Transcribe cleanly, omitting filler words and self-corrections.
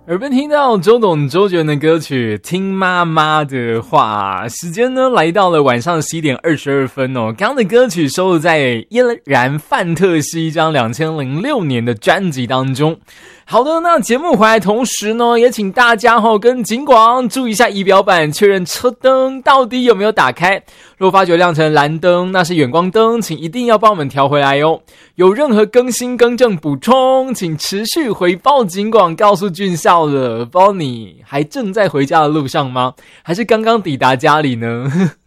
耳边听到周董周杰伦的歌曲《听妈妈的话》，时间呢来到了晚上11点22分哦。刚刚的歌曲收录在依然范特西一张2006年的专辑当中。好的，那节目回来同时呢，也请大家跟警广注意一下仪表板，确认车灯到底有没有打开。若发觉亮成蓝灯，那是远光灯，请一定要帮我们调回来哦。有任何更新更正补充，请持续回报警广，告诉俊孝了。不知道你还正在回家的路上吗？还是刚刚抵达家里呢？